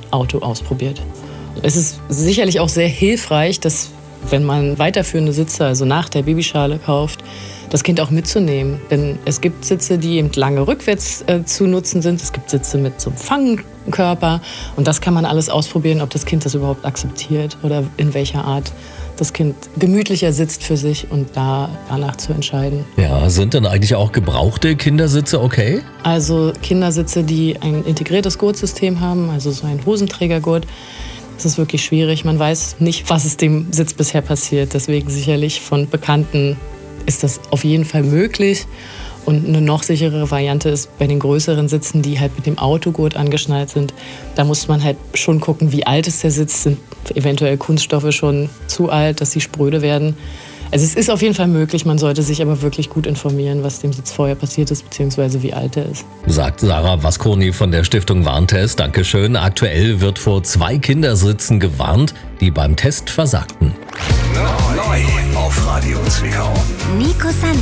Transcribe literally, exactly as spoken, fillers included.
Auto ausprobiert. Es ist sicherlich auch sehr hilfreich, dass, wenn man weiterführende Sitze, also nach der Babyschale kauft, das Kind auch mitzunehmen. Denn es gibt Sitze, die eben lange rückwärts äh, zu nutzen sind. Es gibt Sitze mit so einem Fangkörper. Und das kann man alles ausprobieren, ob das Kind das überhaupt akzeptiert oder in welcher Art das Kind gemütlicher sitzt für sich und da danach zu entscheiden. Ja, sind denn eigentlich auch gebrauchte Kindersitze okay? Also Kindersitze, die ein integriertes Gurtsystem haben, also so ein Hosenträgergurt, das ist wirklich schwierig. Man weiß nicht, was ist dem Sitz bisher passiert. Deswegen sicherlich von Bekannten ist das auf jeden Fall möglich. Und eine noch sicherere Variante ist bei den größeren Sitzen, die halt mit dem Autogurt angeschnallt sind. Da muss man halt schon gucken, wie alt ist der Sitz. Sind eventuell Kunststoffe schon zu alt, dass sie spröde werden. Also es ist auf jeden Fall möglich, man sollte sich aber wirklich gut informieren, was dem Sitz vorher passiert ist, beziehungsweise wie alt er ist. Sagt Sarah Vasconi von der Stiftung Warntest. Dankeschön. Aktuell wird vor zwei Kindersitzen gewarnt, die beim Test versagten. Neu auf Radio Zwickau. Nico San